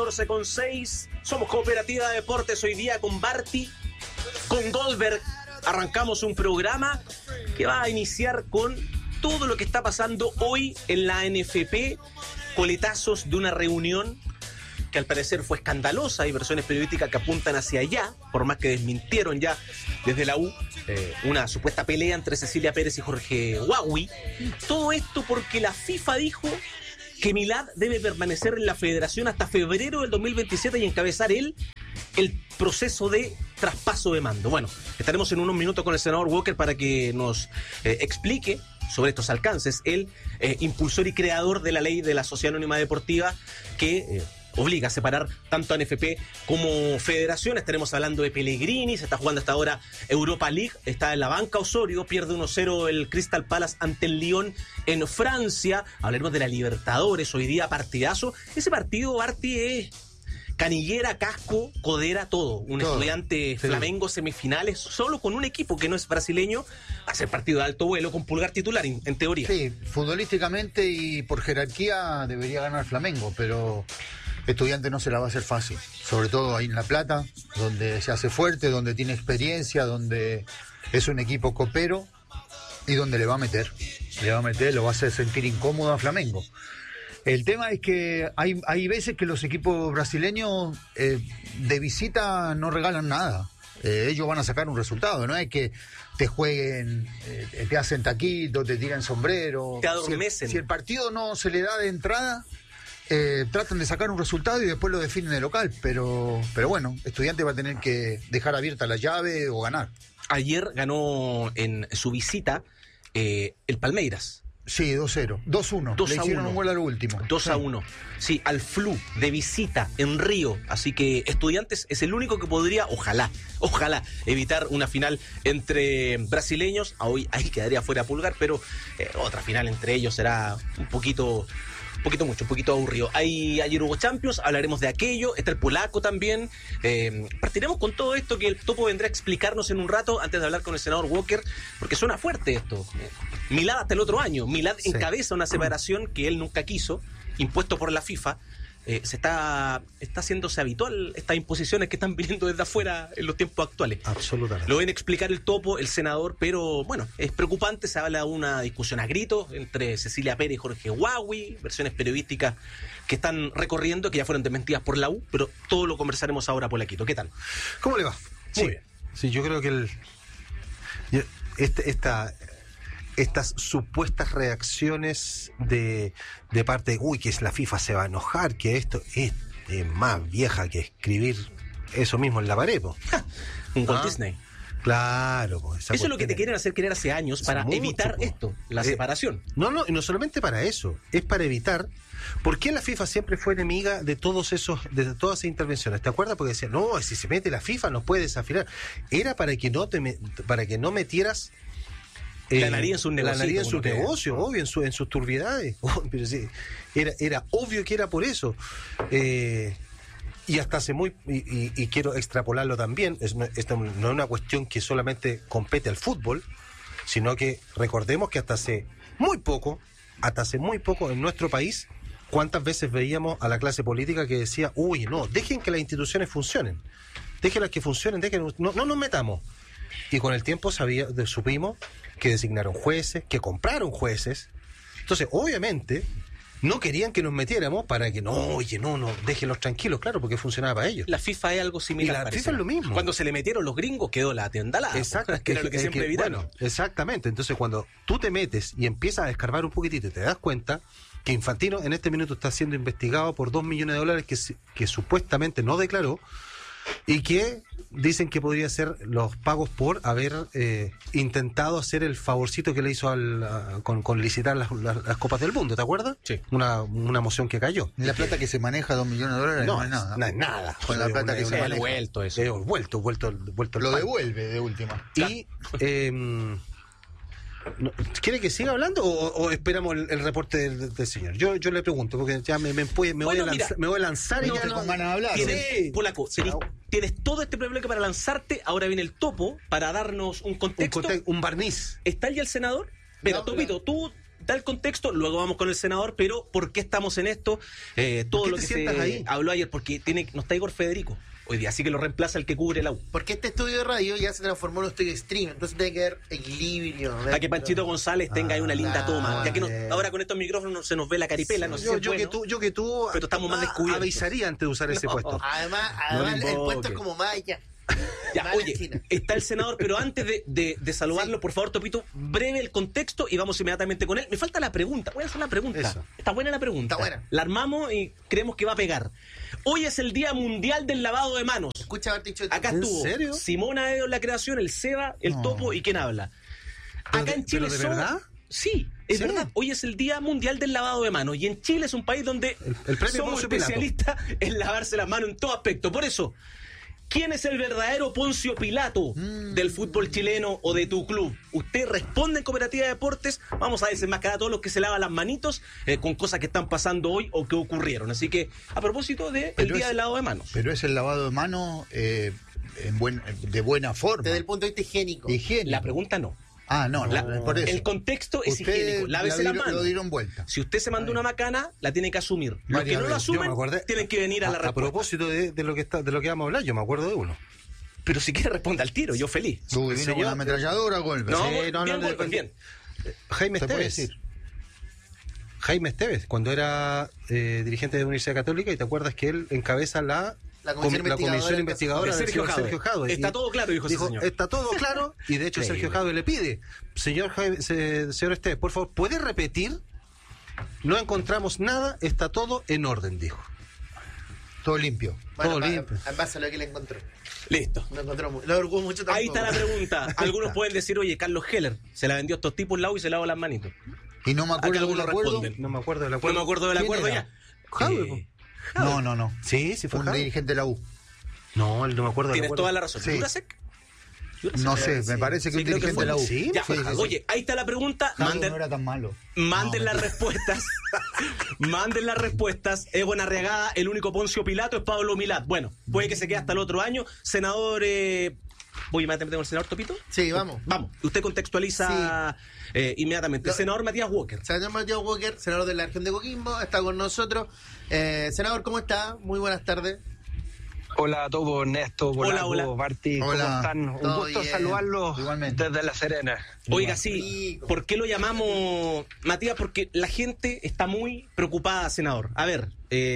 14:06. Somos Cooperativa de Deportes hoy día con Barty, con Goldberg. Arrancamos un programa que va a iniciar con todo lo que está pasando hoy en la NFP, coletazos de una reunión que al parecer fue escandalosa. Hay versiones periodísticas que apuntan hacia allá, por más que desmintieron ya desde la U una supuesta pelea entre Cecilia Pérez y Jorge Huawi. Todo esto porque la FIFA dijo que Milad debe permanecer en la federación hasta febrero del 2027 y encabezar él el proceso de traspaso de mando. Bueno, estaremos en unos minutos con el senador Walker para que nos explique sobre estos alcances. Él, impulsor y creador de la ley de la Sociedad Anónima Deportiva que obliga a separar tanto a NFP como federación. Estaremos hablando de Pellegrini, se está jugando hasta ahora Europa League, está en la banca Osorio, pierde 1-0 el Crystal Palace ante el Lyon en Francia. Hablaremos de la Libertadores, hoy día partidazo. Ese partido, Barty, es canillera, casco, codera, todo. Un estudiante Flamengo semifinales, solo con un equipo que no es brasileño, hace partido de alto vuelo con Pulgar titular, en teoría. Sí, futbolísticamente y por jerarquía debería ganar Flamengo, pero Estudiante no se la va a hacer fácil, sobre todo ahí en La Plata, donde se hace fuerte, donde tiene experiencia, donde es un equipo copero y donde le va a meter, lo va a hacer sentir incómodo a Flamengo. El tema es que hay veces que los equipos brasileños de visita no regalan nada. Ellos van a sacar un resultado, no es que te jueguen, te hacen taquito, te tiran sombrero. Te adormecen. Si el partido no se le da de entrada, tratan de sacar un resultado y después lo definen de local, pero bueno, Estudiante va a tener que dejar abierta la llave o ganar. Ayer ganó en su visita el Palmeiras. Sí, 2-0, 2-1. Le hicieron un gol al último. 2-1. Sí, al Flu, de visita, en Río. Así que Estudiantes es el único que podría, ojalá, evitar una final entre brasileños. Hoy ahí quedaría fuera Pulgar, pero otra final entre ellos será un poquito aburrido. Ayer hubo Champions, hablaremos de aquello, está el polaco también. Partiremos con todo esto que el Topo vendrá a explicarnos en un rato antes de hablar con el senador Walker, porque suena fuerte esto. Milad hasta el otro año. Milad encabeza una separación que él nunca quiso, impuesto por la FIFA. Está haciéndose habitual estas imposiciones que están viniendo desde afuera en los tiempos actuales. Absolutamente. Lo ven explicar el Topo, el senador, pero bueno, es preocupante. Se habla de una discusión a gritos entre Cecilia Pérez y Jorge Huawi, versiones periodísticas que están recorriendo, que ya fueron desmentidas por la U, pero todo lo conversaremos ahora, Polaquito. ¿Qué tal? ¿Cómo le va? Muy bien. Sí, yo creo que estas supuestas reacciones de parte de que la FIFA se va a enojar, que esto es más vieja que escribir eso mismo en la pared, po. Un Walt Disney. Claro, po, eso es lo que te quieren hacer creer hace años para evitar esto, la separación. No, y no solamente para eso, es para evitar. ¿Por qué la FIFA siempre fue enemiga de todas esas intervenciones? ¿Te acuerdas? Porque decían, no, si se mete la FIFA nos puede desafiar. Era para que no metieras la nariz en sus negocios. La nariz en sus negocios, obvio, en sus turbiedades. Pero sí, era obvio que era por eso. Y hasta hace y quiero extrapolarlo también, esto no es una cuestión que solamente compete al fútbol, sino que recordemos que hasta hace muy poco en nuestro país, cuántas veces veíamos a la clase política que decía, dejen que las instituciones funcionen, déjenlas que funcionen, no nos metamos. Y con el tiempo supimos que designaron jueces, que compraron jueces. Entonces, obviamente, no querían que nos metiéramos para que déjenlos tranquilos, claro, porque funcionaba para ellos. La FIFA es algo similar. Y la FIFA es lo mismo. Cuando se le metieron los gringos quedó la tiendalada. Exacto. Que era lo que siempre evitaron. Bueno, exactamente. Entonces, cuando tú te metes y empiezas a escarbar un poquitito y te das cuenta que Infantino en este minuto está siendo investigado por $2 millones que supuestamente no declaró, y que dicen que podría ser los pagos por haber intentado hacer el favorcito que le hizo con licitar las Copas del Mundo, ¿te acuerdas? Sí. Una moción que cayó. La plata que se maneja, $2 millones no es nada. No es nada. Con la plata que se maneja. Vuelto eso. Vuelto lo devuelve de última. Y ¿quiere que siga hablando o esperamos el reporte del señor? Yo le pregunto, porque ya me voy a lanzar y ya con ganas de hablar. Polaco, tienes todo este bloque para lanzarte. Ahora viene el Topo para darnos un contexto. Un barniz. ¿Está ya el senador? Pero, Topito, tú está el contexto, luego vamos con el senador, pero ¿por qué estamos en esto? Todo lo que se habló ayer, porque no está Igor Federico hoy día, así que lo reemplaza el que cubre la U. Porque este estudio de radio ya se transformó en un estudio de stream, entonces tiene que haber equilibrio. A que Panchito González tenga ahí una linda toma. Ya que ahora con estos micrófonos se nos ve la caripela, no sé si yo que tú pero estamos más descubiertos. Avisaría antes de usar ese puesto. Además el puesto es como más allá. Ya, oye, está el senador, pero antes de saludarlo, por favor, Topito, breve el contexto y vamos inmediatamente con él. Me falta la pregunta, voy a hacer la pregunta. Eso. Está buena la pregunta. Está buena. La armamos y creemos que va a pegar. Hoy es el Día Mundial del Lavado de Manos. Escucha haber dicho Acá estuvo serio? Simona Edo en la creación, el Seba, el Topo y ¿quién habla? Acá en Chile ¿Pero de verdad? Sí, es Sí. verdad. Hoy es el Día Mundial del Lavado de Manos y en Chile es un país donde el premio somos Poncio Pilato. especialistas en lavarse las manos en todo aspecto. Por eso, ¿quién es el verdadero Poncio Pilato del fútbol chileno o de tu club? Usted responde en Cooperativa de Deportes. Vamos a desenmascarar a todos los que se lavan las manitos con cosas que están pasando hoy o que ocurrieron. Así que, a propósito del Día del Lavado de Manos. Pero es el lavado de manos de buena forma. desde el punto de vista higiénico. Higiénico. La pregunta no. Por eso. El contexto es Ustedes higiénico. Lávese las manos. lo dieron vuelta. Si usted se manda una macana, la tiene que asumir. Los que no lo asumen, tienen que venir a la respuesta. A propósito de lo que vamos a hablar, yo me acuerdo de uno. Pero si quiere responde al tiro, yo feliz. Tú vino con la ametralladora, golpe. No, Sí, bien, Wolver, bien. Jaime ¿Se puede Esteves. decir? Jaime Esteves, cuando era dirigente de la Universidad Católica, y te acuerdas que él encabeza la comisión investigadora de Sergio Jadwe. Está todo claro, dijo ese señor. Está todo claro, y de hecho Sergio Jadwe le pide, señor Esteves, por favor, ¿puede repetir? No encontramos nada, está todo en orden, dijo. Todo limpio. Bueno, todo limpio. En base a lo que le encontró. Listo. No encontró mucho. No orgullo mucho tampoco. Ahí está la pregunta. Algunos pueden decir, oye, Carlos Heller se la vendió a estos tipos lado y se lavó las manitos. Y no me Acá acuerdo del algunos acuerdo. responden. No me acuerdo del No acuerdo. me acuerdo del ¿Quién acuerdo era? ya. Jadwe. No. Sí, fue Un Jadwe. dirigente de la U. No, él no me acuerdo del Tienes acuerdo. toda la razón. Sí. ¿Jurasek? No sé, me parece que Sí, un creo que dirigente fue. de la U. Sí, Ya, sí, sí, sí. oye, ahí está la pregunta. Jadwe no era tan malo. Manden No, las respuestas. Manden las respuestas. Es buena regada. El único Poncio Pilato es Pablo Milad. Bueno, puede que se quede hasta el otro año. Senador. Voy a meterme con el senador Topito. Sí, vamos. Vamos. Usted contextualiza inmediatamente. Senador Matías Walker. Senador Matías Walker, senador de la región de Coquimbo, está con nosotros. Senador, ¿cómo está? Muy buenas tardes. Hola a todos, Néstor, Polaco, Hola. Barty, ¿cómo Hola. están? Un Todo gusto bien. saludarlos Igualmente. desde La Serena. Oiga, sí. Rico. ¿Por qué lo llamamos, Matías? Porque la gente está muy preocupada, senador. A ver,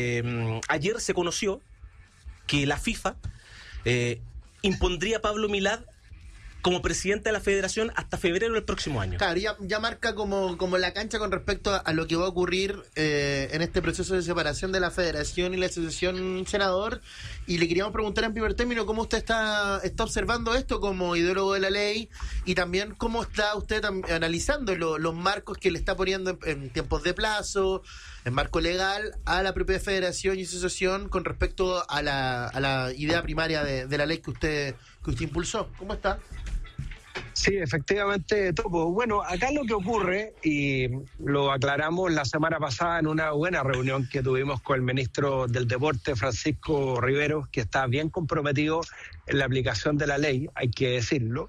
ayer se conoció que la FIFA impondría a Pablo Milad como presidente de la federación hasta febrero del próximo año. Claro, ya marca como la cancha con respecto a lo que va a ocurrir en este proceso de separación de la federación y la asociación, senador. Y le queríamos preguntar en primer término cómo usted está observando esto como ideólogo de la ley y también cómo está usted analizando los marcos que le está poniendo en tiempos de plazo, en marco legal, a la propia federación y asociación con respecto a la idea primaria de la ley que usted impulsó. ¿Cómo está? Sí, efectivamente, Topo. Bueno, acá lo que ocurre, y lo aclaramos la semana pasada en una buena reunión que tuvimos con el ministro del Deporte, Francisco Rivero, que está bien comprometido en la aplicación de la ley, hay que decirlo,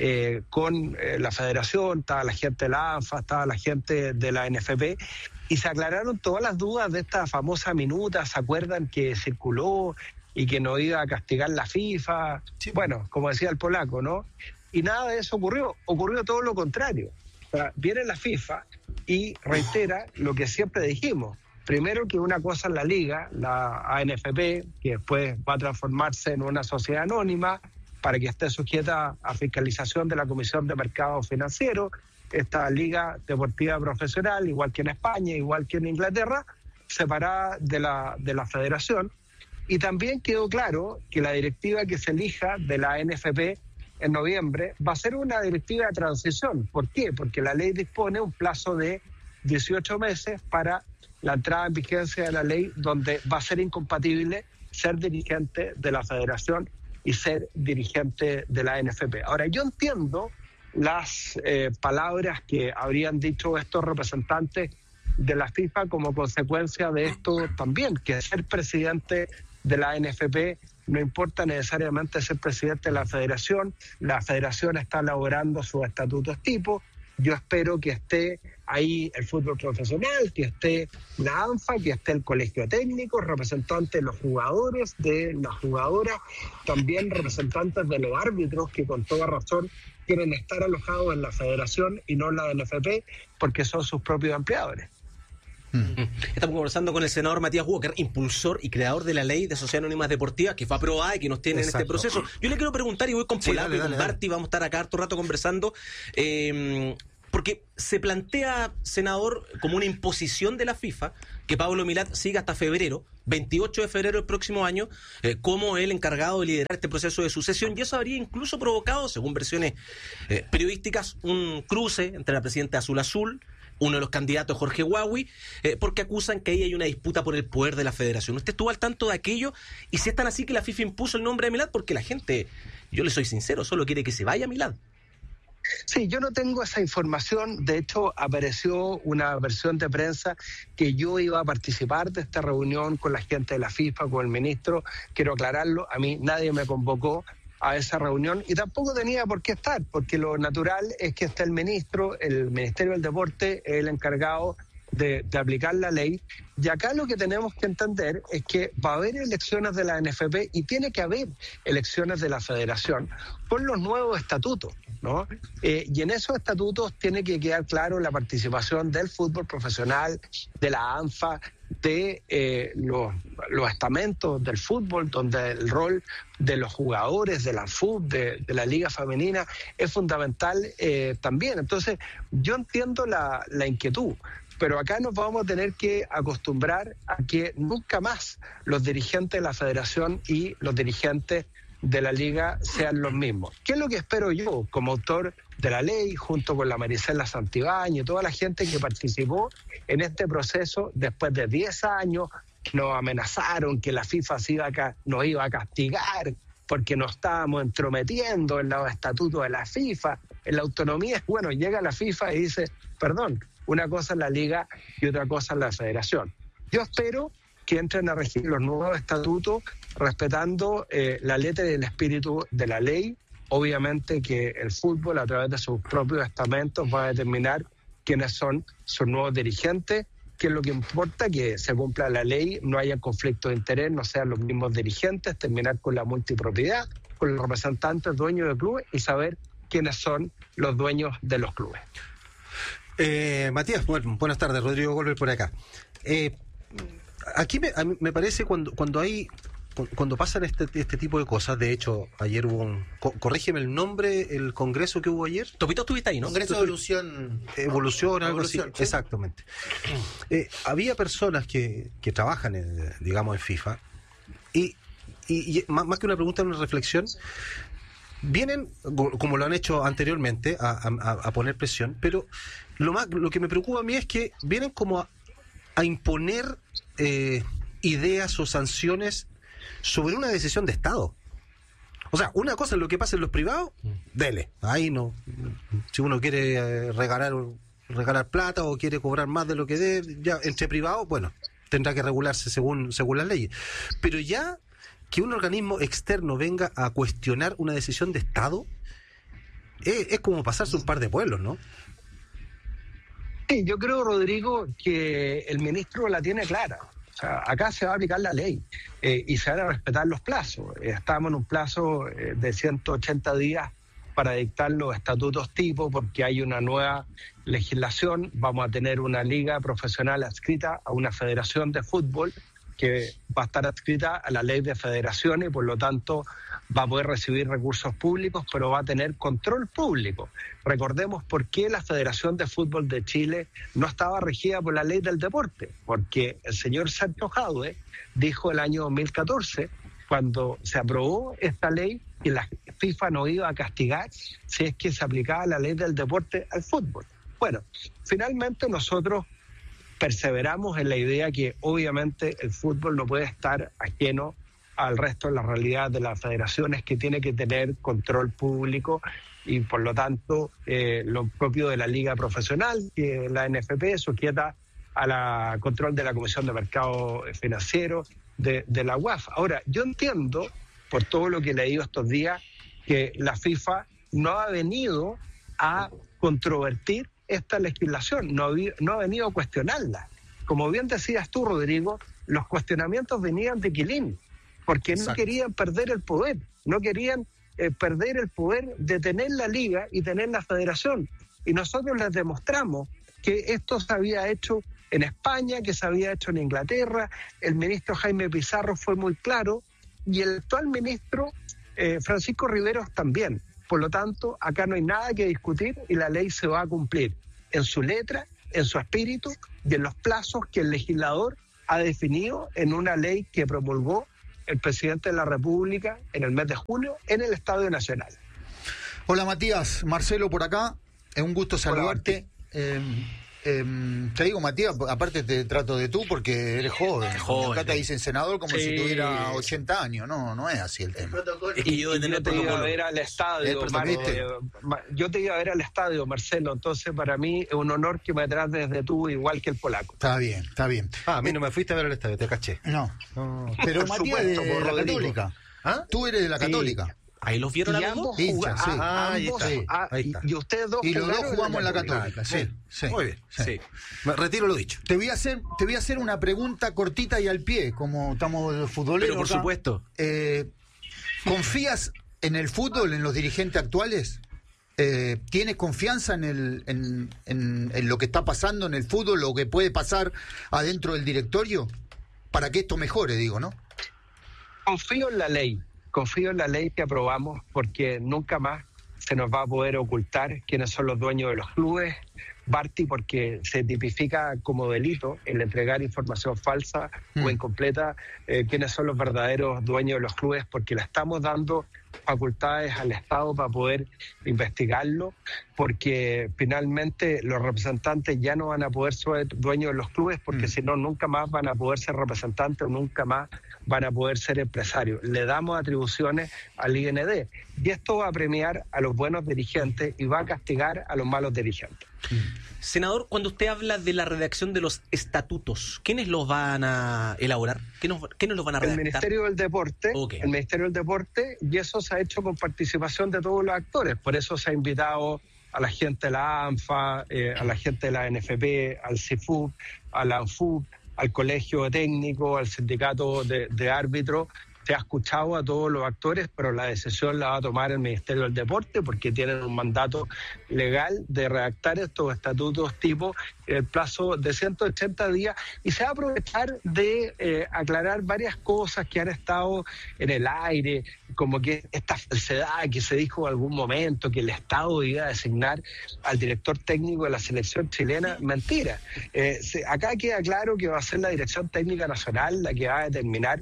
con la federación, estaba la gente de la ANFA, estaba la gente de la NFP, y se aclararon todas las dudas de esta famosa minuta, ¿se acuerdan que circuló y que no iba a castigar la FIFA? Sí. Bueno, como decía el polaco, ¿no? Y nada de eso ocurrió todo lo contrario. O sea, viene la FIFA y reitera lo que siempre dijimos. Primero, que una cosa es la liga, la ANFP, que después va a transformarse en una sociedad anónima para que esté sujeta a fiscalización de la Comisión de Mercados Financieros. Esta liga deportiva profesional, igual que en España, igual que en Inglaterra, separada de la federación. Y también quedó claro que la directiva que se elija de la ANFP en noviembre va a ser una directiva de transición. ¿Por qué? Porque la ley dispone un plazo de 18 meses para la entrada en vigencia de la ley, donde va a ser incompatible ser dirigente de la federación y ser dirigente de la NFP. Ahora, yo entiendo las palabras que habrían dicho estos representantes de la FIFA como consecuencia de esto también, que ser presidente de la NFP no importa necesariamente ser presidente de la federación está elaborando sus estatutos tipo. Yo espero que esté ahí el fútbol profesional, que esté la ANFA, que esté el colegio técnico, representantes de los jugadores, de las jugadoras, también representantes de los árbitros que con toda razón quieren estar alojados en la federación y no en la NFP porque son sus propios empleadores. Estamos conversando con el senador Matías Walker, impulsor y creador de la ley de sociedades anónimas deportivas que fue aprobada y que nos tiene en este proceso. Yo le quiero preguntar, y voy con Polaco y con Barty, vamos a estar acá harto rato conversando, porque se plantea, senador, como una imposición de la FIFA que Pablo Milad siga hasta febrero, 28 de febrero del próximo año, como el encargado de liderar este proceso de sucesión, y eso habría incluso provocado, según versiones periodísticas, un cruce entre la presidenta Azul Azul, uno de los candidatos, Jorge Huawei, porque acusan que ahí hay una disputa por el poder de la federación. ¿Usted estuvo al tanto de aquello? Y si es tan así que la FIFA impuso el nombre de Milad, porque la gente, yo le soy sincero, solo quiere que se vaya Milad. Sí, yo no tengo esa información. De hecho, apareció una versión de prensa que yo iba a participar de esta reunión con la gente de la FIFA, con el ministro. Quiero aclararlo, a mí nadie me convocó a esa reunión y tampoco tenía por qué estar, porque lo natural es que esté el ministro, el Ministerio del Deporte, el encargado de aplicar la ley. Y acá lo que tenemos que entender es que va a haber elecciones de la NFP y tiene que haber elecciones de la federación con los nuevos estatutos, ¿no? Y en esos estatutos tiene que quedar claro la participación del fútbol profesional, de la ANFA, de los estamentos del fútbol, donde el rol de los jugadores de la FUT, de la Liga Femenina, es fundamental también. Entonces, yo entiendo la inquietud, pero acá nos vamos a tener que acostumbrar a que nunca más los dirigentes de la federación y los dirigentes de la liga sean los mismos. ¿Qué es lo que espero yo como autor de la ley, junto con la Marisela Santibáñez y toda la gente que participó en este proceso después de 10 años? Nos amenazaron que la FIFA nos iba a castigar porque nos estábamos entrometiendo en los estatutos de la FIFA, en la autonomía. Bueno, llega la FIFA y dice, perdón, una cosa es la liga y otra cosa es la federación. Yo espero que entren a regir los nuevos estatutos respetando la letra y el espíritu de la ley. Obviamente que el fútbol, a través de sus propios estamentos, va a determinar quiénes son sus nuevos dirigentes, que es lo que importa, que se cumpla la ley, no haya conflicto de interés, no sean los mismos dirigentes, terminar con la multipropiedad, con los representantes, dueños de clubes y saber quiénes son los dueños de los clubes. Matías, buenas tardes, Rodrigo Golver por acá. Aquí a mí me parece cuando pasan este tipo de cosas. De hecho, ayer hubo corrígeme el nombre, el congreso que hubo ayer. Topito, estuviste ahí, ¿no? Congreso de Evolución, algo así. Sí. Exactamente. Había personas que trabajan, digamos, en FIFA, y más que una pregunta, una reflexión. Vienen, como lo han hecho anteriormente, a poner presión, pero lo que me preocupa a mí es que vienen como a imponer ideas o sanciones sobre una decisión de Estado. O sea, una cosa es lo que pasa en los privados, dele, ahí no. Si uno quiere regalar plata o quiere cobrar más de lo que dé, ya entre privados, bueno, tendrá que regularse según las leyes. Pero ya que un organismo externo venga a cuestionar una decisión de Estado, es como pasarse un par de pueblos, ¿no? Sí, yo creo, Rodrigo, que el ministro la tiene clara. O sea, acá se va a aplicar la ley y se van a respetar los plazos. Estamos en un plazo de 180 días para dictar los estatutos tipo, porque hay una nueva legislación. Vamos a tener una liga profesional adscrita a una federación de fútbol que va a estar adscrita a la ley de federaciones y por lo tanto va a poder recibir recursos públicos, pero va a tener control público. Recordemos por qué la Federación de Fútbol de Chile no estaba regida por la ley del deporte, porque el señor Sergio Jadue dijo el año 2014, cuando se aprobó esta ley, que la FIFA no iba a castigar si es que se aplicaba la ley del deporte al fútbol. Bueno, finalmente nosotros perseveramos en la idea que obviamente el fútbol no puede estar ajeno al resto de la realidad de las federaciones, que tiene que tener control público y por lo tanto lo propio de la liga profesional, que la NFP sujeta a la control de la Comisión de Mercado Financiero de la UAF. Ahora, yo entiendo, por todo lo que he leído estos días, que la FIFA no ha venido a controvertir esta legislación, no ha venido a cuestionarla. Como bien decías tú, Rodrigo, los cuestionamientos venían de Quilín, porque no querían perder el poder, no querían perder el poder de tener la liga y tener la federación. Y nosotros les demostramos que esto se había hecho en España, que se había hecho en Inglaterra. El ministro Jaime Pizarro fue muy claro y el actual ministro Francisco Riveros también. Por lo tanto, acá no hay nada que discutir y la ley se va a cumplir en su letra, en su espíritu y en los plazos que el legislador ha definido en una ley que promulgó el presidente de la República en el mes de junio en el Estadio Nacional. Hola Matías, Marcelo por acá, es un gusto saludarte. Te digo Matías, aparte te trato de tú porque eres joven. Acá te dicen senador como si tuviera 80 años, no es así el tema. Es que yo te iba a ver al estadio, yo te iba a ver al estadio, Marcelo, entonces para mí es un honor que me trates de tú igual que el polaco. Está bien. A mí no me fuiste a ver al estadio, te caché. No. Pero Matías es de la Católica. ¿Ah? Tú eres de la Católica. Ahí los vieron a los dos. Ahí está. Y ustedes dos y los dos jugamos en la Católica. Católica. Sí. Muy bien. Sí. Me retiro lo dicho. Te voy a hacer una pregunta cortita y al pie, como estamos los futboleros. Pero por acá. supuesto. ¿Confías en el fútbol, en los dirigentes actuales? ¿Tienes confianza en lo que está pasando en el fútbol, lo que puede pasar adentro del directorio? Para que esto mejore, digo, ¿no? Confío en la ley que aprobamos porque nunca más se nos va a poder ocultar quiénes son los dueños de los clubes. Barty, porque se tipifica como delito el entregar información falsa o incompleta, quiénes son los verdaderos dueños de los clubes, porque le estamos dando facultades al Estado para poder investigarlo, porque finalmente los representantes ya no van a poder ser dueños de los clubes, porque si no, nunca más van a poder ser representantes o nunca más van a poder ser empresarios. Le damos atribuciones al IND y esto va a premiar a los buenos dirigentes y va a castigar a los malos dirigentes. Senador, cuando usted habla de la redacción de los estatutos, ¿quiénes los van a elaborar? ¿Quiénes los van a redactar? El Ministerio del Deporte, Okay. El Ministerio del Deporte, y eso se ha hecho con participación de todos los actores. Por eso se ha invitado a la gente de la ANFA, a la gente de la NFP, al CIFUB, a la ANFUB, al Colegio Técnico, al Sindicato de Árbitros. Se ha escuchado a todos los actores, pero la decisión la va a tomar el Ministerio del Deporte porque tienen un mandato legal de redactar estos estatutos tipo el plazo de 180 días y se va a aprovechar de aclarar varias cosas que han estado en el aire, como que esta falsedad que se dijo en algún momento, que el Estado iba a designar al director técnico de la selección chilena. Mentira. Acá queda claro que va a ser la Dirección Técnica Nacional la que va a determinar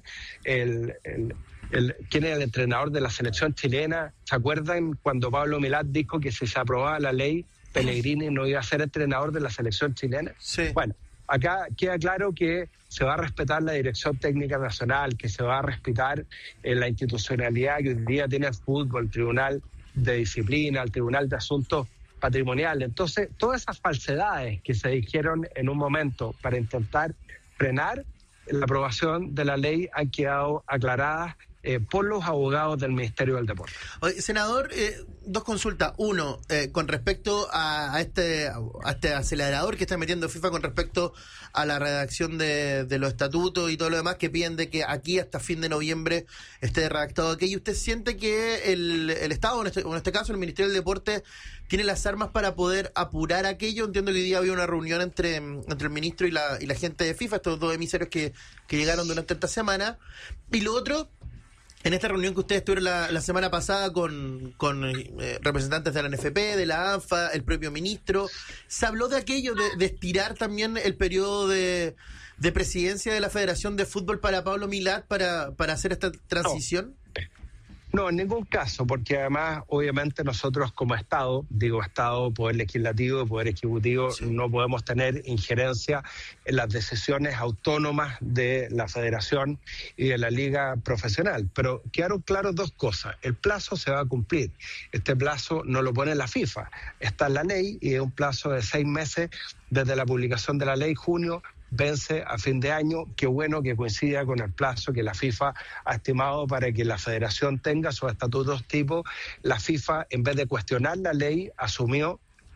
quién es el entrenador de la selección chilena. ¿Se acuerdan cuando Pablo Milad dijo que si se aprobaba la ley, Pellegrini no iba a ser entrenador de la selección chilena? Sí. Bueno, acá queda claro que se va a respetar la Dirección Técnica Nacional, que se va a respetar la institucionalidad que hoy día tiene el fútbol, el Tribunal de Disciplina, el Tribunal de Asuntos Patrimoniales. Entonces, todas esas falsedades que se dijeron en un momento para intentar frenar la aprobación de la ley han quedado aclaradas por los abogados del Ministerio del Deporte. Oye, senador, dos consultas. Uno, con respecto a este acelerador que está metiendo FIFA con respecto a la redacción de los estatutos y todo lo demás, que piden de que aquí hasta fin de noviembre esté redactado aquello. ¿Usted siente que el Estado, en este caso el Ministerio del Deporte, tiene las armas para poder apurar aquello? Entiendo que hoy día había una reunión entre el ministro y la gente de FIFA, estos dos emisarios que llegaron durante esta semana. Y lo otro, en esta reunión que ustedes tuvieron la semana pasada con representantes de la NFP, de la ANFA, el propio ministro, ¿se habló de aquello, de estirar también el periodo de presidencia de la Federación de Fútbol para Pablo Milad para hacer esta transición? No, en ningún caso, porque además, obviamente, nosotros como Estado, Poder Legislativo y Poder Ejecutivo, sí, no podemos tener injerencia en las decisiones autónomas de la Federación y de la Liga Profesional. Pero quedaron claras dos cosas. El plazo se va a cumplir. Este plazo no lo pone la FIFA. Está en la ley y es un plazo de 6 meses desde la publicación de la ley, junio, vence a fin de año. Qué bueno que coincida con el plazo que la FIFA ha estimado para que la federación tenga sus estatutos tipo. La FIFA, en vez de cuestionar la ley, asumió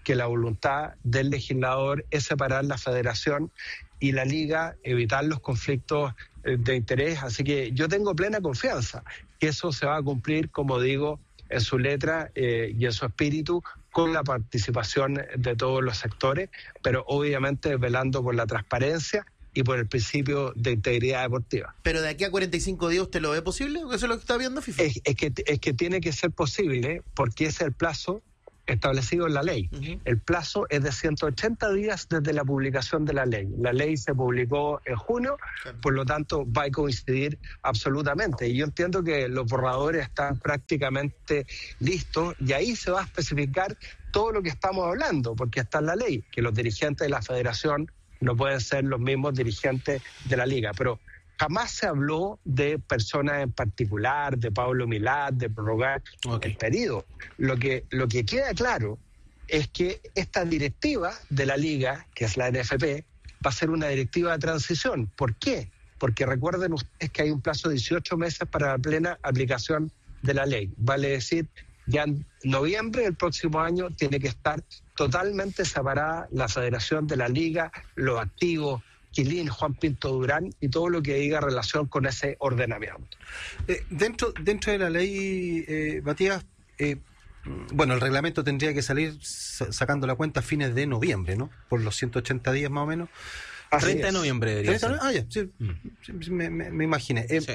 que la voluntad del legislador es separar la federación y la liga, evitar los conflictos de interés. Así que yo tengo plena confianza que eso se va a cumplir, como digo, en su letra y en su espíritu, con la participación de todos los sectores, pero obviamente velando por la transparencia y por el principio de integridad deportiva. ¿Pero de aquí a 45 días usted lo ve posible? ¿Eso es lo que está viendo FIFA? Es que tiene que ser posible, porque ese es el plazo establecido en la ley. Uh-huh. El plazo es de 180 días desde la publicación de la ley. La ley se publicó en junio, claro. Por lo tanto va a coincidir absolutamente. Y yo entiendo que los borradores están prácticamente listos y ahí se va a especificar todo lo que estamos hablando, porque está en la ley, que los dirigentes de la federación no pueden ser los mismos dirigentes de la liga, pero jamás se habló de personas en particular, de Pablo Milad, de prorrogar el periodo. Lo que queda claro es que esta directiva de la liga, que es la NFP, va a ser una directiva de transición. ¿Por qué? Porque recuerden ustedes que hay un plazo de 18 meses para la plena aplicación de la ley. Vale decir, ya en noviembre del próximo año tiene que estar totalmente separada la federación de la liga, los activos, Quilín, Juan Pinto Durán y todo lo que diga relación con ese ordenamiento. Dentro de la ley, Matías, bueno, el reglamento tendría que salir sacando la cuenta a fines de noviembre, ¿no? Por los 180 días más o menos. 30 de noviembre debería ser. Ah, ya, sí, me imaginé. Sí.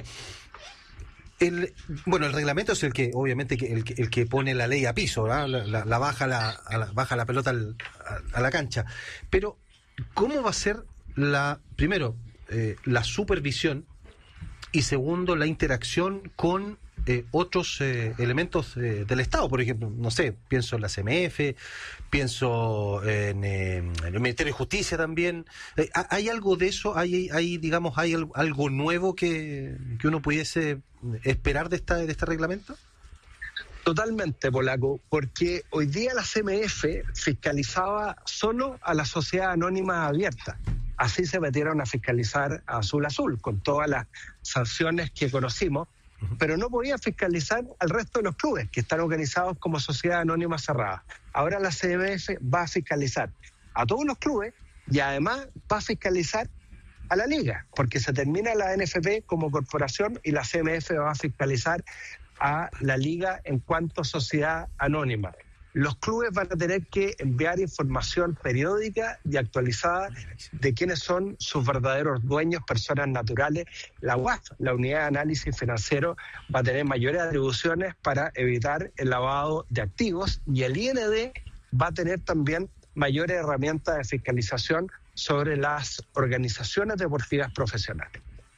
El reglamento es el que, obviamente, el que pone la ley a piso, ¿verdad? La baja la pelota a la cancha. Pero, ¿cómo va a ser primero, la supervisión y segundo, la interacción con otros elementos del Estado? Por ejemplo, no sé, pienso en la CMF, pienso en el Ministerio de Justicia también. ¿Hay algo de eso? ¿Hay algo nuevo que uno pudiese esperar de este reglamento? Totalmente, Polaco, porque hoy día la CMF fiscalizaba solo a la sociedad anónima abierta. Así se metieron a fiscalizar a Azul Azul, con todas las sanciones que conocimos, pero no podía fiscalizar al resto de los clubes que están organizados como sociedad anónima cerrada. Ahora la CMF va a fiscalizar a todos los clubes y además va a fiscalizar a la liga, porque se termina la NFP como corporación y la CMF va a fiscalizar a la liga en cuanto a sociedad anónima. Los clubes van a tener que enviar información periódica y actualizada de quiénes son sus verdaderos dueños, personas naturales. La UAF, la Unidad de Análisis Financiero, va a tener mayores atribuciones para evitar el lavado de activos y el IND va a tener también mayores herramientas de fiscalización sobre las organizaciones deportivas profesionales.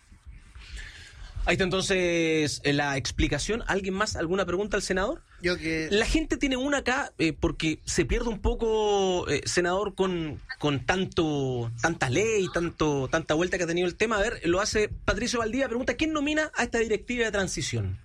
Ahí está entonces la explicación. ¿Alguien más? ¿Alguna pregunta al senador? La gente tiene una acá porque se pierde un poco, senador, con tanta ley, tanta vuelta que ha tenido el tema. A ver, lo hace Patricio Valdivia, pregunta, ¿quién nomina a esta directiva de transición?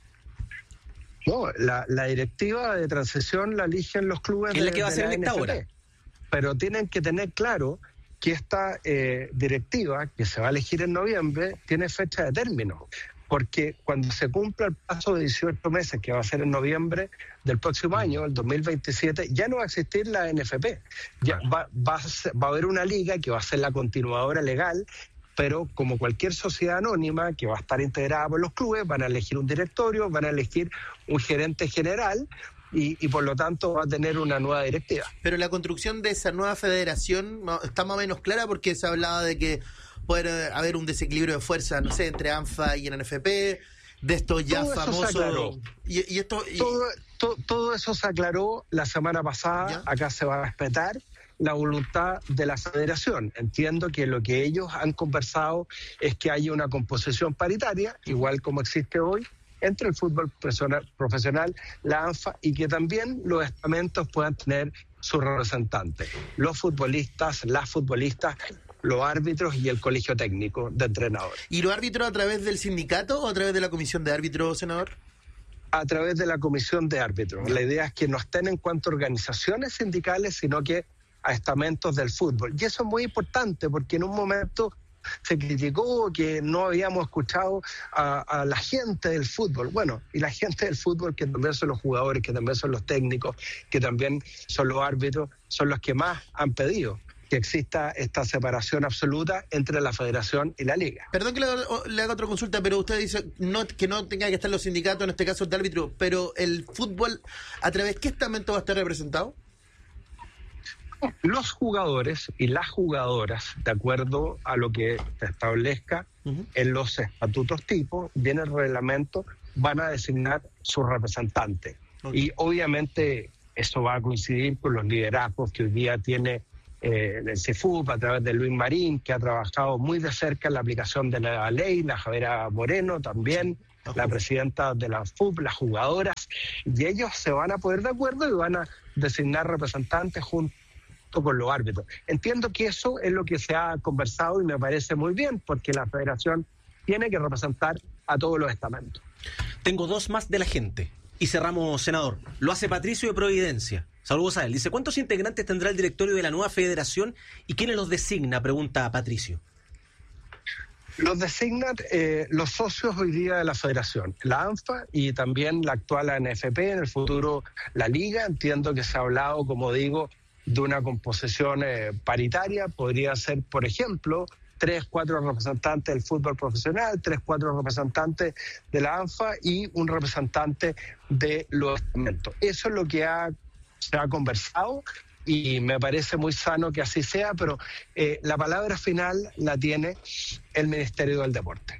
No, la directiva de transición la eligen los clubes. Es la que va a ser electa ahora. Pero tienen que tener claro que esta directiva, que se va a elegir en noviembre, tiene fecha de término, porque cuando se cumpla el plazo de 18 meses, que va a ser en noviembre del próximo año, el 2027, ya no va a existir la NFP. Ya va a haber una liga que va a ser la continuadora legal, pero como cualquier sociedad anónima que va a estar integrada por los clubes, van a elegir un directorio, van a elegir un gerente general, y por lo tanto va a tener una nueva directiva. Pero la construcción de esa nueva federación está más o menos clara, porque se hablaba de que puede haber un desequilibrio de fuerza, no sé, entre ANFA y NFP, de estos ya todo famosos... Todo eso se aclaró la semana pasada. ¿Ya? Acá se va a respetar la voluntad de la federación. Entiendo que lo que ellos han conversado es que haya una composición paritaria, igual como existe hoy, entre el fútbol profesional, la ANFA, y que también los estamentos puedan tener sus representantes, los futbolistas, las futbolistas, los árbitros y el colegio técnico de entrenadores. ¿Y los árbitros a través del sindicato o a través de la comisión de árbitros, senador? A través de la comisión de árbitros. La idea es que no estén en cuanto a organizaciones sindicales, sino que a estamentos del fútbol. Y eso es muy importante, porque en un momento se criticó que no habíamos escuchado a la gente del fútbol. Bueno, y la gente del fútbol, que también son los jugadores, que también son los técnicos, que también son los árbitros, son los que más han pedido que exista esta separación absoluta entre la federación y la liga. Perdón que le haga otra consulta, pero usted dice que no tenga que estar los sindicatos, en este caso el de árbitro, pero el fútbol, ¿a través de qué estamento va a estar representado? Los jugadores y las jugadoras, de acuerdo a lo que se establezca en los estatutos tipo, viene el reglamento, van a designar su representante. Y obviamente eso va a coincidir con los liderazgos que hoy día tiene el CFUP a través de Luis Marín, que ha trabajado muy de cerca en la aplicación de la ley, la Javiera Moreno también, la presidenta de la FUP, las jugadoras, y ellos se van a poner de acuerdo y van a designar representantes junto con los árbitros. Entiendo que eso es lo que se ha conversado y me parece muy bien, porque la federación tiene que representar a todos los estamentos. Tengo dos más de la gente y cerramos, senador. Lo hace Patricio de Providencia. Saludos a él. Dice, ¿cuántos integrantes tendrá el directorio de la nueva federación y quiénes los designa? Pregunta Patricio. Los designan los socios hoy día de la federación, la ANFA y también la actual ANFP, en el futuro la Liga. Entiendo que se ha hablado, como digo, de una composición paritaria. Podría ser, por ejemplo, 3-4 representantes del fútbol profesional, 3-4 representantes de la ANFA y un representante de los estamentos. Eso es lo que se ha conversado y me parece muy sano que así sea, pero la palabra final la tiene el Ministerio del Deporte.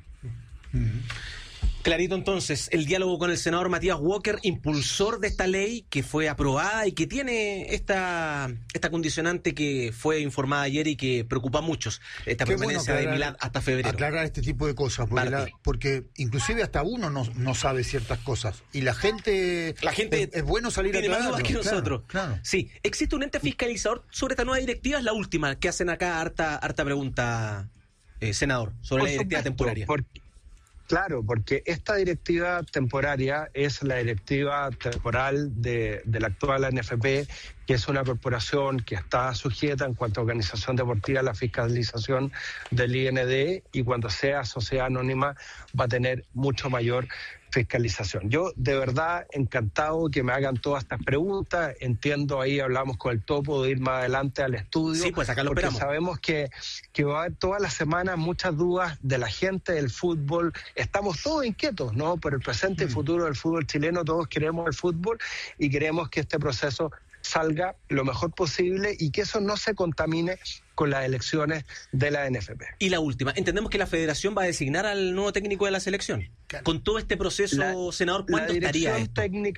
Clarito entonces, el diálogo con el senador Matías Walker, impulsor de esta ley que fue aprobada y que tiene esta condicionante que fue informada ayer y que preocupa a muchos, esta permanencia de Milad hasta febrero. Aclarar este tipo de cosas, porque inclusive hasta uno no sabe ciertas cosas y la gente es bueno salir a aclararlo. Más que nosotros. Claro. Sí, ¿existe un ente fiscalizador sobre esta nueva directiva? Es la última que hacen acá, harta pregunta, senador, sobre la directiva temporaria. Claro, porque esta directiva temporaria es la directiva temporal de la actual ANFP, que es una corporación que está sujeta en cuanto a organización deportiva a la fiscalización del IND, y cuando sea sociedad anónima va a tener mucho mayor fiscalización. Yo de verdad encantado que me hagan todas estas preguntas. Entiendo, ahí hablamos con el Topo de ir más adelante al estudio. Sí, pues acá lo porque esperamos. Sabemos que va a haber todas las semanas muchas dudas de la gente del fútbol. Estamos todos inquietos, ¿no? Por el presente y futuro del fútbol chileno. Todos queremos el fútbol y queremos que este proceso salga lo mejor posible y que eso no se contamine con las elecciones de la NFP. Y la última, entendemos que la federación va a designar al nuevo técnico de la selección. Claro. Con todo este proceso, senador, ¿cuánto estaría esto? La Dirección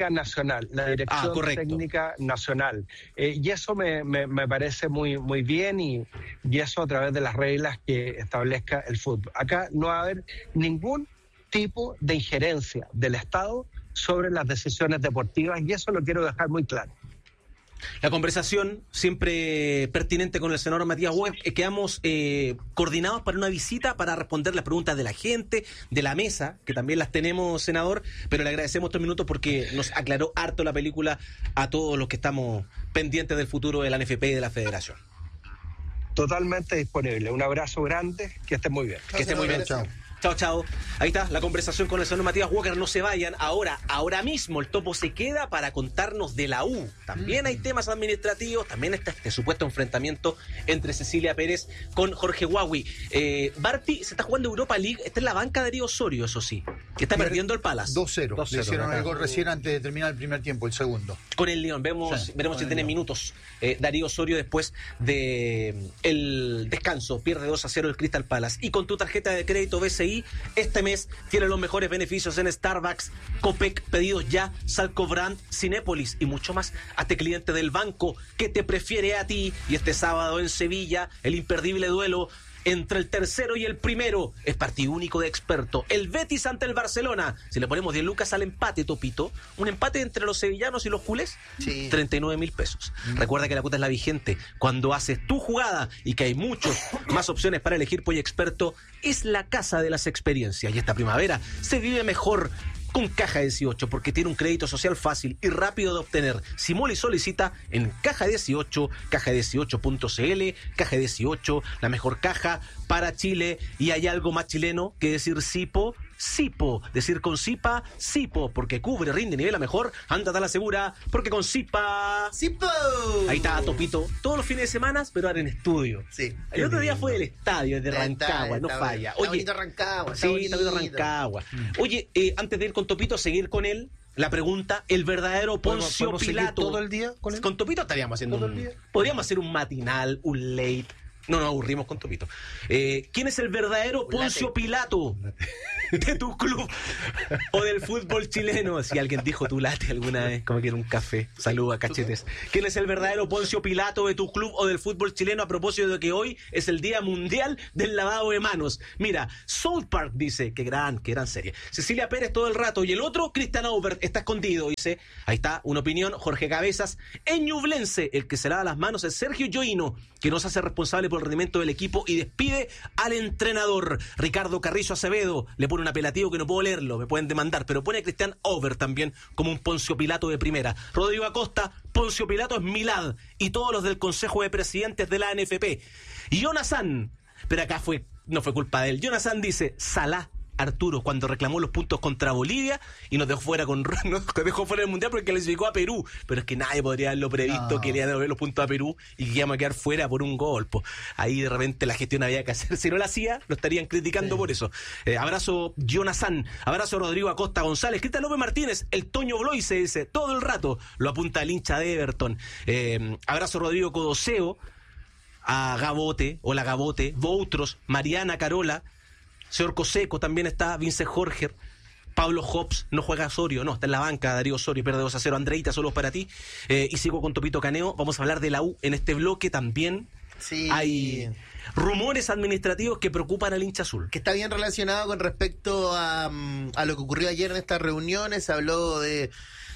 Técnica Nacional. Y eso me parece muy, muy bien y eso a través de las reglas que establezca el fútbol. Acá no va a haber ningún tipo de injerencia del Estado sobre las decisiones deportivas y eso lo quiero dejar muy claro. La conversación siempre pertinente con el senador Matías Walker. Quedamos coordinados para una visita para responder las preguntas de la gente, de la mesa, que también las tenemos, senador, pero le agradecemos estos minutos porque nos aclaró harto la película a todos los que estamos pendientes del futuro de la NFP y de la federación. Totalmente disponible. Un abrazo grande, que estén muy bien. Que estén muy bien. Chao. Chao, chao. Ahí está la conversación con el señor Matías Walker. No se vayan. Ahora mismo el Topo se queda para contarnos de la U. También hay temas administrativos. También está este supuesto enfrentamiento entre Cecilia Pérez con Jorge Huawei. Barty se está jugando Europa League. Está en la banca Darío Osorio, eso sí. Que está perdiendo el Palace. 2-0. Le hicieron el gol recién antes de terminar el primer tiempo, el segundo. Con el León. Veremos si tiene minutos. Darío Osorio después de el descanso. Pierde 2-0 el Crystal Palace. Y con tu tarjeta de crédito BCI, este mes tiene los mejores beneficios en Starbucks, Copec, pedidos ya, Salco Brand, Cinépolis y mucho más. Hazte cliente del banco que te prefiere a ti. Y este sábado en Sevilla, el imperdible duelo entre el tercero y el primero es partido único de experto. El Betis ante el Barcelona. Si le ponemos 10 lucas al empate, Topito, un empate entre los sevillanos y los culés, sí. 39.000 pesos. Recuerda que la cuota es la vigente. Cuando haces tu jugada y que hay muchos más opciones para elegir, Pollo Experto es la casa de las experiencias. Y esta primavera se vive mejor con Caja 18, porque tiene un crédito social fácil y rápido de obtener. Simula y solicita en Caja 18, caja18.cl, Caja 18, la mejor caja para Chile. Y hay algo más chileno que decir Sipo, Sipo, decir con Sipa, Sipo, porque cubre, rinde, nivela mejor, ándate a la segura, porque con Sipa. ¡Sipo! Ahí está Topito, todos los fines de semana, pero ahora en estudio. Sí. El otro día fue del estadio, de Rancagua, no Está falla. Está bonito Rancagua. Sí, está bonito Rancagua. Oye, antes de ir con Topito, seguir con él, la pregunta, el verdadero Poncio ¿Podemos seguir Pilato. todo el día con él? Con Topito estaríamos haciendo ¿Todo el día? podríamos hacer un matinal, un late. No nos aburrimos con Topito. ¿Quién es el verdadero Poncio Pilato de tu club o del fútbol chileno? Si alguien dijo tu late alguna vez, como que era un café. Saluda, cachetes. ¿Quién es el verdadero Poncio Pilato de tu club o del fútbol chileno a propósito de que hoy es el Día Mundial del Lavado de Manos? Mira, South Park dice, qué gran serie. Cecilia Pérez todo el rato. Y el otro, Cristian Aubert, está escondido. Dice, ahí está, una opinión, Jorge Cabezas. En Ñublense, el que se lava las manos es Sergio Yoino, que nos hace responsable por el rendimiento del equipo y despide al entrenador. Ricardo Carrizo Acevedo le pone un apelativo que no puedo leerlo, me pueden demandar, pero pone a Cristian Over también como un Poncio Pilato de primera. Rodrigo Acosta, Poncio Pilato es Milad y todos los del Consejo de Presidentes de la NFP. Y Jonathan, pero acá no fue culpa de él. Jonathan dice, Salah Arturo cuando reclamó los puntos contra Bolivia y nos dejó fuera del Mundial porque clasificó a Perú, pero es que nadie podría haberlo previsto que le iban a devolver los puntos a Perú y que íbamos a quedar fuera por un gol. Ahí de repente la gestión había que hacer, si no la hacía lo estarían criticando por eso. Abrazo Jonathan, abrazo Rodrigo Acosta González, Cristian López Martínez, el Toño Bloise dice todo el rato, lo apunta el hincha de Everton. Abrazo Rodrigo Codoseo, a Gabote, hola Gabote, Voutros, Mariana Carola, señor Coseco también está, Vince Jorge, Pablo Hobbs, no juega Osorio, no, está en la banca, Darío Osorio, pierde 2-0, Andreita, solo para ti. Y sigo con Topito Caneo, vamos a hablar de la U en este bloque también. Sí. Hay rumores administrativos que preocupan al hincha azul. Que está bien relacionado con respecto a lo que ocurrió ayer en estas reuniones. Se habló de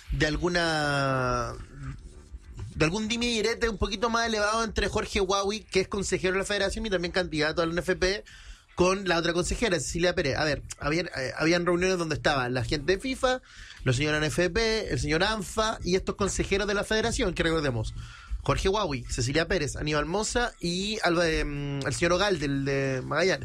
algún dime y direte un poquito más elevado entre Jorge Huawi, que es consejero de la federación y también candidato al NFP, con la otra consejera, Cecilia Pérez. A ver, habían reuniones donde estaban la gente de FIFA, los señores NFP, el señor ANFA y estos consejeros de la federación, que recordemos, Jorge Huawi, Cecilia Pérez, Aníbal Moza y el señor Ogal del de Magallanes.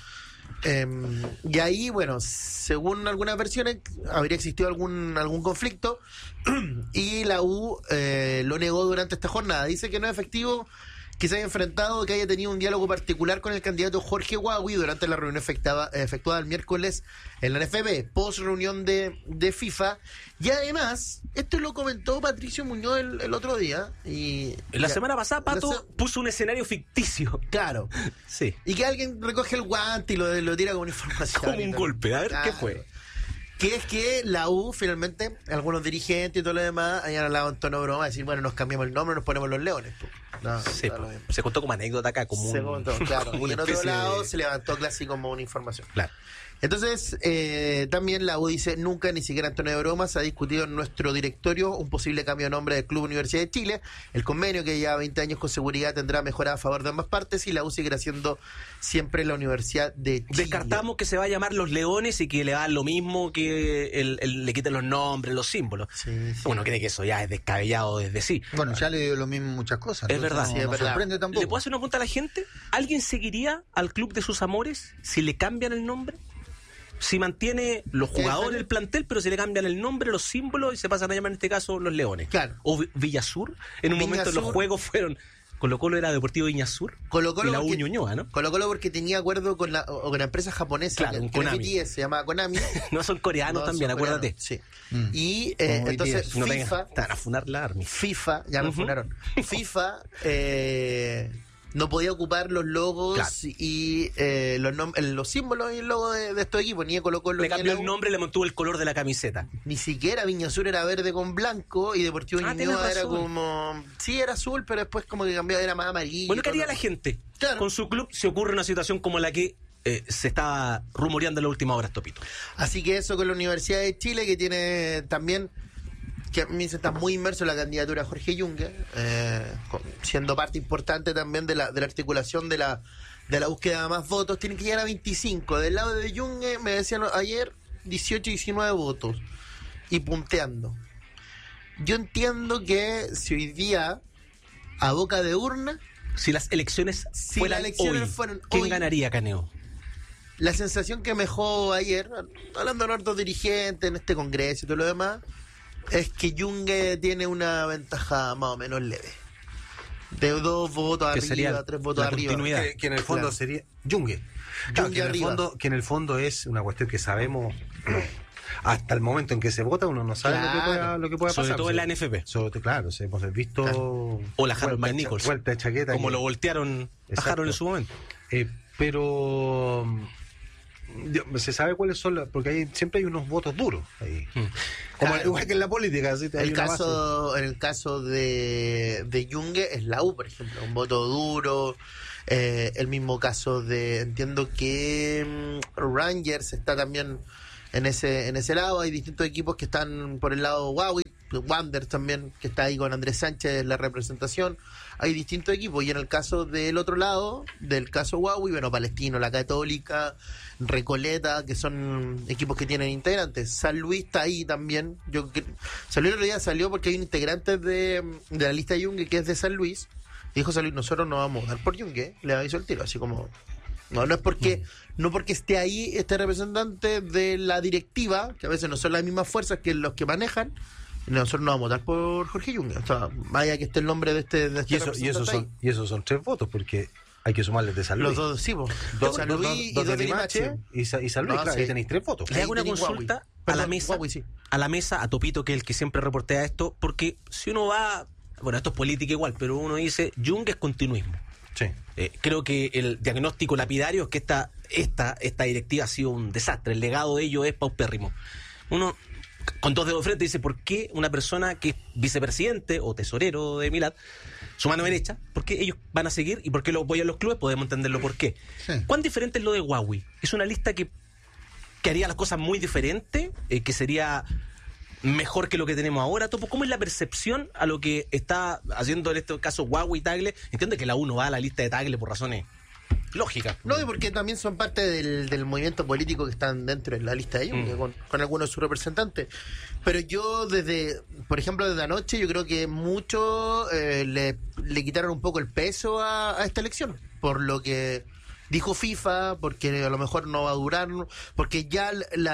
Y ahí, bueno, según algunas versiones, habría existido algún conflicto y la U lo negó durante esta jornada. Dice que no es efectivo que se haya enfrentado, que haya tenido un diálogo particular con el candidato Jorge Huawi durante la reunión efectuada el miércoles en la NFP, post reunión de FIFA. Y además, esto lo comentó Patricio Muñoz el otro día. La semana pasada, Pato puso un escenario ficticio. Claro. Sí. Y que alguien recoge el guante y lo tira como una información. Como un golpe. A ver, claro. ¿Qué fue? Que es que la U, finalmente, algunos dirigentes y todo lo demás, hayan hablado en tono broma, decir, bueno, nos cambiamos el nombre, nos ponemos los leones. No, sí, se contó como anécdota acá, como se contó, claro. Y en otro lado de... se levantó casi como una información. Claro. Entonces, también la U dice, nunca, ni siquiera en tono de broma, se ha discutido en nuestro directorio un posible cambio de nombre del Club Universidad de Chile. El convenio, que lleva 20 años con seguridad, tendrá mejora a favor de ambas partes y la U seguirá siendo siempre la Universidad de Chile. Descartamos que se va a llamar Los Leones y que le va lo mismo que le quiten los nombres, los símbolos. Sí. Bueno, cree que eso ya es descabellado desde sí. Bueno, ya le dio lo mismo muchas cosas. Es verdad. No, Sí, es no verdad. sorprende tampoco. ¿Le puedo hacer una pregunta a la gente? ¿Alguien seguiría al club de sus amores si le cambian el nombre? Si mantiene los jugadores, el plantel, pero si le cambian el nombre, los símbolos y se pasan a llamar en este caso Los Leones. Claro. O Villasur. En un momento Villasur. los juegos fueron... Colo-Colo era Deportivo Viñasur. Colo-Colo y la porque- Ñuñoa, ¿no? Colo-Colo porque tenía acuerdo con la empresa japonesa, Claro, que con no es Konami. BTS, se llama Konami. No son coreanos No, también, son acuérdate. coreanos, sí. Mm. Y Como entonces BTS. No FIFA, te van a funar la Army. ya me Ujú. funaron. FIFA no podía ocupar los logos Claro. y los símbolos y el logo de estos equipos, ni de Colo-Colo Le ni de cambió la el U. nombre y le mantuvo el color de la camiseta. Ni siquiera Viñasur era verde con blanco y Deportivo Ah, Ñuñoa tienes era razón. como... Sí, era azul, pero después como que cambió, era más amarillo. Bueno, ¿qué haría todo. la gente Claro. con su club si ocurre una situación como la que se estaba rumoreando en la última hora, Topito? Así que eso con la Universidad de Chile, que tiene también, que a mí se está muy inmerso en la candidatura de Jorge Yungue, siendo parte importante también de la articulación de la búsqueda de más votos. Tienen que llegar a 25. Del lado de Yungue, me decían ayer, 18, 19 votos y punteando. Yo entiendo que si hoy día, a boca de urna, Si las elecciones Si fueran las elecciones hoy, fueran ¿quién hoy? ganaría, Caneo? la sensación que me dejó ayer, hablando de hartos dirigentes en este congreso y todo lo demás, es que Junge tiene una ventaja más o menos leve. De 2 votos Que sería arriba, 3 votos la arriba. continuidad. Que en el fondo Claro. sería Junge. Claro, que, arriba. que en el fondo es una cuestión que sabemos hasta el momento en que se vota, uno no sabe Claro. lo que pueda Sobre pasar. todo en la NFP. Claro, hemos visto O la Harold vuelta de McNichols. vuelta de chaqueta. Como que- lo voltearon a Exacto. Harold en su momento. Pero se sabe cuáles son porque siempre hay unos votos duros ahí. Como Claro. igual que en la política, ¿sí? Hay En una el caso de Junge es la U, por ejemplo, un voto duro. El mismo caso de, entiendo que Rangers está también en ese lado. Hay distintos equipos que están por el lado Huawei, Wanderers también, que está ahí con Andrés Sánchez en la representación. Hay distintos equipos, y en el caso del otro lado, del caso Huawei, bueno, Palestino, la Católica, Recoleta, que son equipos que tienen integrantes. San Luis está ahí también. Salió el otro día, salió porque hay un integrante de la lista de Junge que es de San Luis. Y dijo San Luis, nosotros no vamos a dar por Junge, le aviso el tiro, así como... No es porque esté ahí este representante de la directiva, que a veces no son las mismas fuerzas que los que manejan. Nosotros no vamos a votar por Jorge Junge. O sea, vaya que esté el nombre de este representante y esos son 3 votos, porque hay que sumarles de San Luis. Los dos, sí, po. Dos San dos- Luis dos- y dos dos de de Limache Limache. y San Luis, No, claro, sí. ahí tenéis 3 votos. Le hago una Ahí tenés consulta Huawei. a la Perdón, mesa, Huawei, sí. a Topito, que es el que siempre reportea esto, porque si uno va, bueno, esto es política igual, pero uno dice, Junge es continuismo. Sí. Creo que el diagnóstico lapidario es que esta directiva ha sido un desastre, el legado de ello es paupérrimo. Uno, con 2 dedos de frente, dice, ¿por qué una persona que es vicepresidente o tesorero de Milad, su mano derecha, por qué ellos van a seguir y por qué lo apoyan los clubes? Podemos entenderlo por qué. Sí. ¿Cuán diferente es lo de Huawei? ¿Es una lista que haría las cosas muy diferentes? ¿Que sería mejor que lo que tenemos ahora, Topo? ¿Cómo es la percepción a lo que está haciendo en este caso Huawei y Tagle? Entiende que la U no va a la lista de Tagle por razones lógicas. No, y porque también son parte del movimiento político que están dentro de la lista de Junge, con algunos de sus representantes. Pero yo por ejemplo, desde anoche, yo creo que muchos le quitaron un poco el peso a esta elección, por lo que dijo FIFA, porque a lo mejor no va a durar, porque ya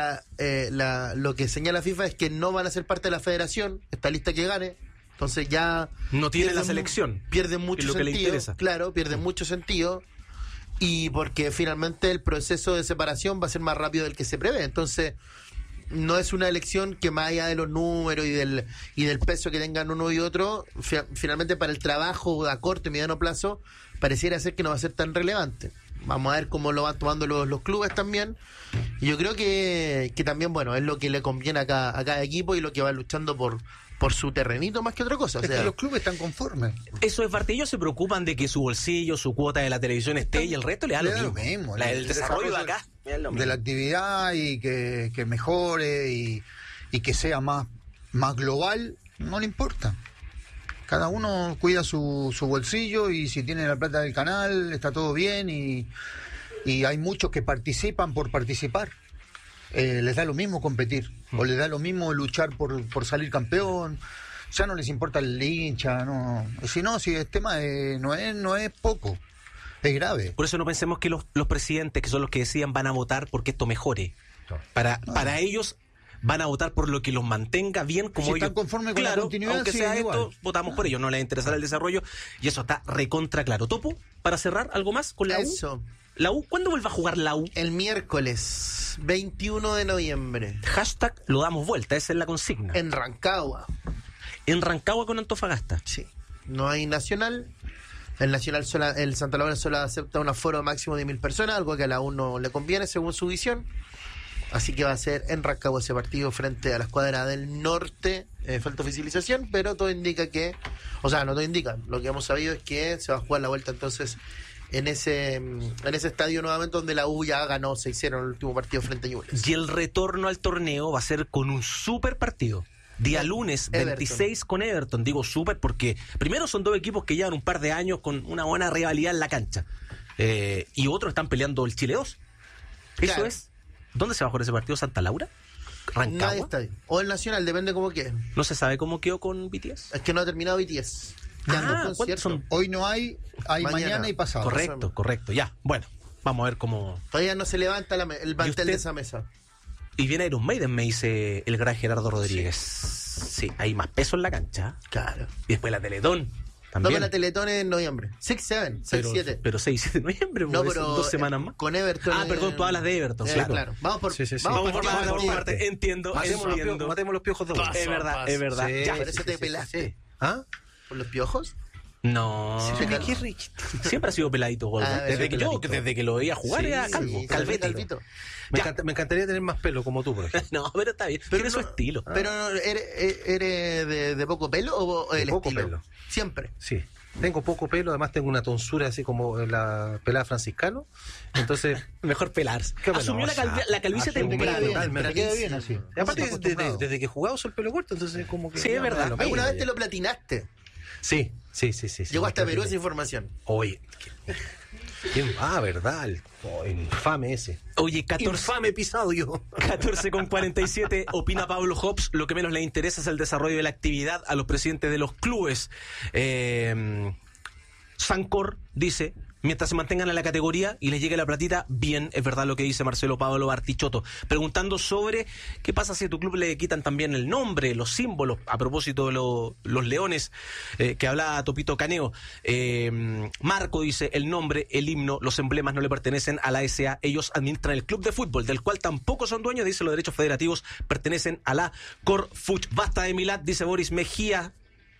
lo que señala FIFA es que no van a ser parte de la federación, esta lista que gane. Entonces ya No tiene la pierden- selección. Pierden mucho que es lo que le sentido. interesa. Claro, pierden mucho sentido. Y porque finalmente el proceso de separación va a ser más rápido del que se prevé. Entonces, no es una elección que, más allá de los números y del peso que tengan uno y otro, finalmente para el trabajo a corto y mediano plazo, pareciera ser que no va a ser tan relevante. Vamos a ver cómo lo van tomando los clubes también. Y yo creo que también, bueno, es lo que le conviene a cada equipo y lo que va luchando por su terrenito más que otra cosa. O Es sea, que los clubes están conformes. Eso es parte. Ellos se preocupan de que su bolsillo, su cuota de la televisión esté y el resto le da lo mismo. El desarrollo de acá le da lo de la mismo. actividad y que mejore y que sea más global, no le importa. Cada uno cuida su bolsillo y si tiene la plata del canal está todo bien y hay muchos que participan por participar. Les da lo mismo competir o les da lo mismo luchar por salir campeón. Ya no les importa el hincha, no. Si el tema no es poco, es grave. Por eso no pensemos que los presidentes, que son los que decían, van a votar porque esto mejore. Para ellos van a votar por lo que los mantenga bien, como Si ellos. están conformes con la continuidad, aunque sí, sea igual. esto, votamos por ellos, no les interesará el desarrollo y eso está recontra claro. Topo, para cerrar, ¿algo más con la eso. U? ¿La U? ¿Cuándo vuelve a jugar la U? El miércoles 21 de noviembre Hashtag lo damos vuelta, esa es la consigna. en Rancagua. En Rancagua con Antofagasta. Sí. No hay nacional. El Santa Laura solo acepta un aforo máximo de 1.000 personas, algo que a la U no le conviene según su visión. Así que va a ser en Rancagua ese partido frente a la escuadra del norte. Falta oficialización, pero todo indica que... O sea, no todo indica. Lo que hemos sabido es que se va a jugar la vuelta entonces en ese estadio nuevamente donde la U ya ganó, se hicieron el último partido frente a Ñublense. Y el retorno al torneo va a ser con un super partido. Día lunes, Everton. 26 con Everton. Digo súper porque primero son dos equipos que llevan un par de años con una buena rivalidad en la cancha. Y otros están peleando el Chile 2. Eso Claro. es. ¿Dónde se va a jugar ese partido? ¿Santa Laura? Nadie Rancagua. está ahí. O el Nacional, depende cómo quede. No se sabe cómo quedó con BTS. Es que no ha terminado BTS. Quedan dos ¿cuántos conciertos. son? Hoy no hay mañana y pasado. Correcto, ya. Bueno, vamos a ver cómo... Todavía no se levanta el mantel usted? de esa mesa. Y viene Iron Maiden, me dice el gran Gerardo Rodríguez. Sí, hay más peso en la cancha. Claro. Y después la Teletón. No, También. pero la Teletón es en noviembre. 6-7, 6-7. Pero 6 de noviembre, No, pues, pero 2 semanas más. con Everton. Perdón, tú hablas de Everton, claro. Vamos por Sí. Vamos por parte. parte. Entiendo. Matemos los piojos de Es verdad, es verdad. Sí, Ya. Por eso te pelaste. sí. ¿Ah? ¿Por los piojos? No. Sí, Qué riquito. Siempre ha sido peladito, Goldberg. Desde que lo veía jugar era calvo, Sí, calvete. Me encantaría tener más pelo como tú, por ejemplo. No, pero está bien. Tiene su estilo. Pero ¿eres de poco pelo o el poco estilo? pelo. Siempre. Sí. Tengo poco pelo, además tengo una tonsura así como la pelada franciscano. Entonces, Mejor pelarse. Qué Asumió la calvicie temprana. Te queda bien así. y aparte Estamos acostumbrados. desde que jugaba uso el pelo corto, entonces como que... Sí, es verdad. Bueno, ¿Alguna mira, vez te lo platinaste? Sí. Llegó hasta Perú esa información. Oye, verdad, el infame ese. Oye, 14 Infame episodio. 14:47, opina Pablo Hobbs, lo que menos le interesa es el desarrollo de la actividad a los presidentes de los clubes. Sancor dice, mientras se mantengan en la categoría y les llegue la platita, bien, es verdad lo que dice Marcelo Pablo Bartichotto, preguntando sobre qué pasa si a tu club le quitan también el nombre, los símbolos, a propósito de los leones que hablaba Topito Caneo. Marco dice, el nombre, el himno, los emblemas no le pertenecen a la SA, ellos administran el club de fútbol, del cual tampoco son dueños, dice, los derechos federativos pertenecen a la Corfuch. Basta de Milad, dice Boris Mejía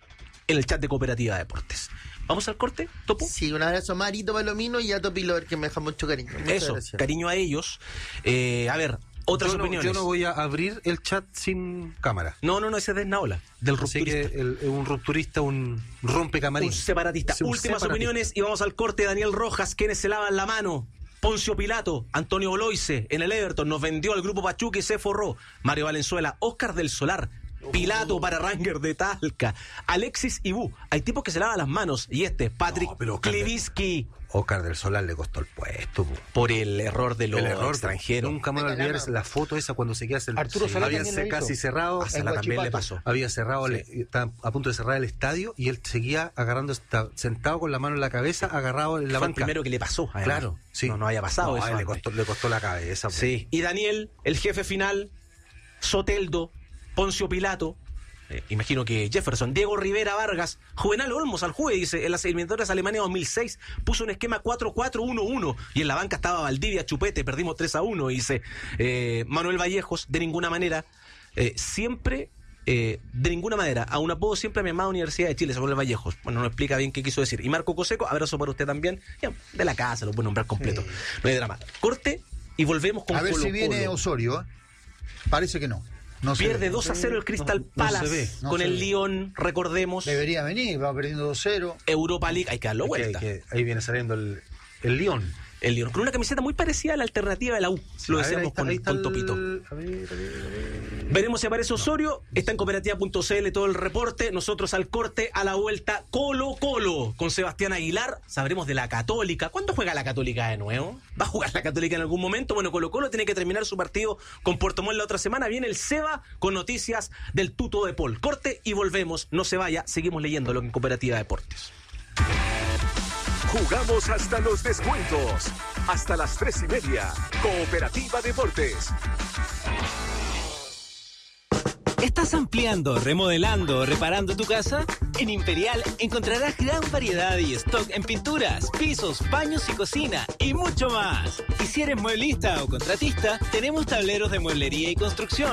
en el chat de Cooperativa Deportes. ¿Vamos al corte, Topo? Sí, un abrazo a Marito Palomino y a Topi Lover, que me deja mucho cariño. Muchas Eso, gracias. cariño a ellos. A ver, otras opiniones. Yo no voy a abrir el chat sin cámara. No, ese es de Naola, del Así rupturista. que un rupturista, un rompecamarín. Un separatista. Sí, un Últimas separatista. opiniones y vamos al corte. Daniel Rojas, quienes se lavan la mano. Poncio Pilato, Antonio Oloise en el Everton, nos vendió al grupo Pachuca y se forró. Mario Valenzuela, Oscar del Solar, Pilato para Ranger de Talca, Alexis Ibú. Hay tipos que se lavan las manos. Y Patrick No, pero Oscar Kliviski, Oscar del Solar le costó el puesto. Po. por el error de los extranjeros. Nunca me voy a olvidar la foto esa cuando se queda Arturo Salá había también lo casi hizo. cerrado. A Salá también le pasó. Había cerrado, estaba a punto de cerrar el estadio y él seguía agarrando, sentado con la mano en la cabeza, agarrado en la Fue el banca. primero que le pasó. Además. Claro, sí. No había pasado No, eso. a él antes. le costó la cabeza. Po. Sí. Y Daniel, el jefe final, Soteldo, Poncio Pilato, imagino que Jefferson, Diego Rivera Vargas, Juvenal Olmos al juez, dice, en las eliminatorias Alemania 2006 puso un esquema 4-4-1-1 y en la banca estaba Valdivia, Chupete, perdimos 3-1, dice Manuel Vallejos, de ninguna manera, siempre... de ninguna manera, a un apodo siempre a mi amada Universidad de Chile, Samuel Vallejos. Bueno, no explica bien qué quiso decir. Y Marco Coseco, abrazo para usted también. Ya, de la casa, lo puedo nombrar completo. No hay drama. Corte y volvemos con A ver Colo si viene Colo. Osorio, ¿eh? Parece que no. No se Pierde ve. 2-0 el Crystal no se Palace ve, no con se el ve. Lyon, recordemos. Debería venir, va perdiendo 2-0. Europa League, hay que darlo vuelta. Ahí viene saliendo el Lyon. El Lyon, con una camiseta muy parecida a la alternativa de la U. Lo A ver, decíamos ahí está con el- Topito. A ver. Veremos si aparece Osorio. Está en cooperativa.cl todo el reporte. Nosotros al corte, a la vuelta, Colo Colo con Sebastián Aguilar. Sabremos de la Católica. ¿Cuándo juega la Católica de nuevo? ¿Va a jugar la Católica en algún momento? Bueno, Colo Colo tiene que terminar su partido con Puerto Montt la otra semana. Viene el Seba con noticias del Tuto de Paul. Corte y volvemos. No se vaya. Seguimos leyéndolo en Cooperativa Deportes. Jugamos hasta los descuentos. Hasta las 3:30. Cooperativa Deportes. ¿Estás ampliando, remodelando o reparando tu casa? En Imperial encontrarás gran variedad y stock en pinturas, pisos, baños y cocina y mucho más. Y si eres mueblista o contratista, tenemos tableros de mueblería y construcción,